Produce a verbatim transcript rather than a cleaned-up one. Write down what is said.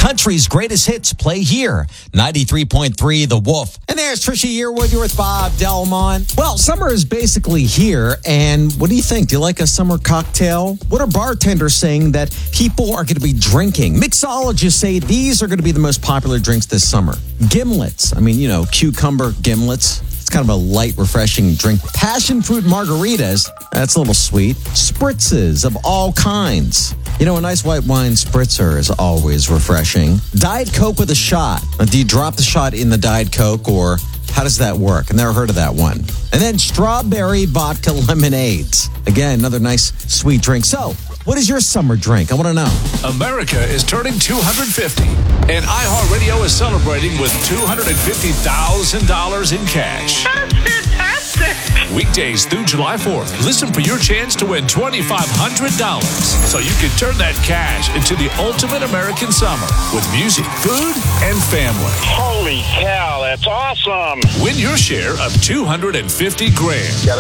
country's greatest hits play here. ninety-three point three The Wolf. And there's Trisha Yearwood. You're with Bob Delmont. Well, summer is basically here. And what do you think? Do you like a summer cocktail? What are bartenders saying that people are going to be drinking? Mixologists say these are going to be the most popular drinks this summer. Gimlets. I mean, you know, cucumber gimlets. It's kind of a light, refreshing drink. Passion fruit margaritas. That's a little sweet. Spritzes of all kinds. You know, a nice white wine spritzer is always refreshing. Diet Coke with a shot. Now, do you drop the shot in the Diet Coke, or how does that work? I've never heard of that one. And then strawberry vodka lemonades. Again, another nice, sweet drink. So, what is your summer drink? I want to know. America is turning two hundred fifty, and iHeartRadio is celebrating with two hundred fifty thousand dollars in cash. That's fantastic. Weekdays through July fourth, listen for your chance to win twenty-five hundred dollars so you can turn that cash into the ultimate American summer with music, food, and family. Holy cow, that's awesome. Win your share of two hundred fifty grand.